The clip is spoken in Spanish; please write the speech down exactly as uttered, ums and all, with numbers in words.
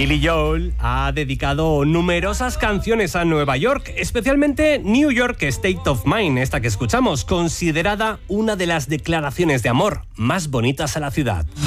Billy Joel ha dedicado numerosas canciones a Nueva York, especialmente New York State of Mind, esta que escuchamos, considerada una de las declaraciones de amor más bonitas a la ciudad.